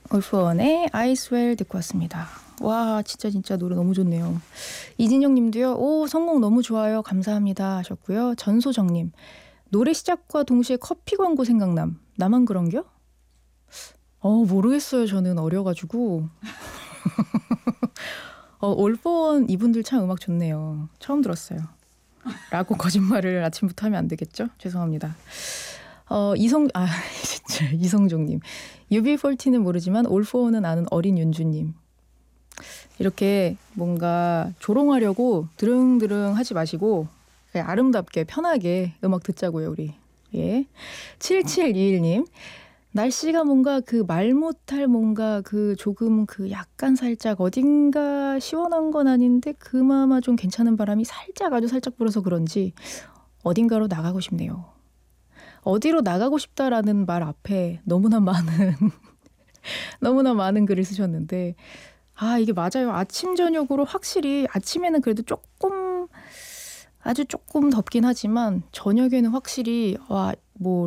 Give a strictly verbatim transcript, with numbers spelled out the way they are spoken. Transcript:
올포원의 I swear 듣고 왔습니다. 와 진짜 진짜 노래 너무 좋네요. 이진영 님도요. 오 성공 너무 좋아요. 감사합니다 하셨고요. 전소정님 노래 시작과 동시에 커피 광고 생각남. 나만 그런겨? 어 모르겠어요. 저는 어려가지고. 어, 올포원 이분들 참 음악 좋네요. 처음 들었어요. 라고 거짓말을 아침부터 하면 안 되겠죠? 죄송합니다. 어, 이성, 아, 진짜, 이성종님. 유비사십는 모르지만 올포원은 아는 어린 윤주님. 이렇게 뭔가 조롱하려고 드릉드릉 하지 마시고, 그냥 아름답게, 편하게 음악 듣자고요, 우리. 예. 칠칠이일님. 날씨가 뭔가 그 말 못할 뭔가 그 조금 그 약간 살짝 어딘가 시원한 건 아닌데 그나마 좀 괜찮은 바람이 살짝 아주 살짝 불어서 그런지 어딘가로 나가고 싶네요. 어디로 나가고 싶다라는 말 앞에 너무나 많은 너무나 많은 글을 쓰셨는데 아 이게 맞아요. 아침 저녁으로 확실히 아침에는 그래도 조금 아주 조금 덥긴 하지만 저녁에는 확실히 와 뭐